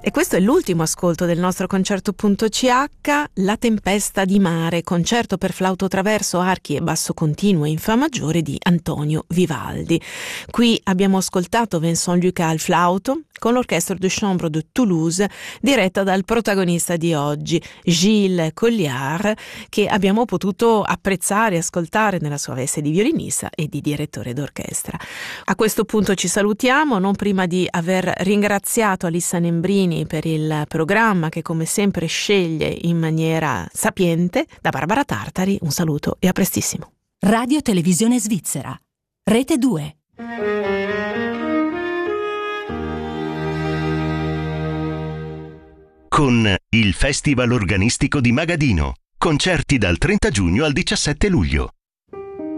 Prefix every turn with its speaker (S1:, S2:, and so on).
S1: E questo è l'ultimo ascolto del nostro concerto.ch, La tempesta di mare, concerto per flauto traverso, archi e basso continuo in fa maggiore di Antonio Vivaldi. Qui abbiamo ascoltato Vincent Lucas al flauto con l'Orchestre de Chambre de Toulouse, diretta dal protagonista di oggi, Gilles Colliard, che abbiamo potuto apprezzare e ascoltare nella sua veste di violinista e di direttore d'orchestra. A questo punto ci salutiamo, non prima di aver ringraziato Alissa Nembrini per il programma che come sempre sceglie in maniera sapiente. Da Barbara Tartari un saluto e a prestissimo.
S2: Radio Televisione Svizzera, Rete 2.
S3: Con il Festival Organistico di Magadino. Concerti dal 30 giugno al 17 luglio.